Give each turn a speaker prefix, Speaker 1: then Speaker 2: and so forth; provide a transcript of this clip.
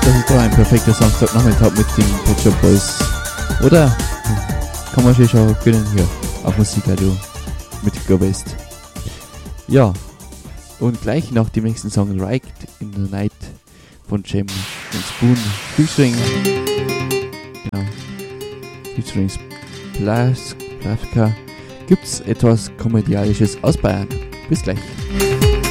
Speaker 1: Das ist doch ein perfekter Samstagnachmittag mit den Pet Shop Boys. Oder? Kann man sich schon gönnen hier auf Musikradio mit Go West. Ja, und gleich nach dem nächsten Song Right in the Night von Jam und Spoon featuring Plaska gibt's etwas Komödialisches aus Bayern. Bis gleich.